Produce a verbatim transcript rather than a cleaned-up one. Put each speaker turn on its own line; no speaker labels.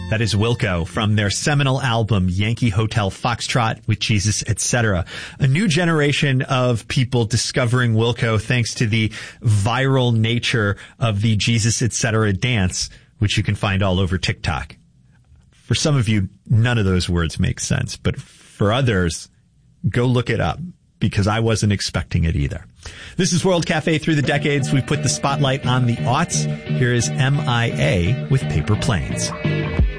That is Wilco from their seminal album, Yankee Hotel Foxtrot with Jesus, et cetera. A new generation of people discovering Wilco thanks to the viral nature of the Jesus, et cetera dance, which you can find all over TikTok. For some of you, none of those words make sense, but for others, go look it up because I wasn't expecting it either. This is World Cafe Through the Decades. We've put the spotlight on the aughts. Here is M I A with Paper Planes.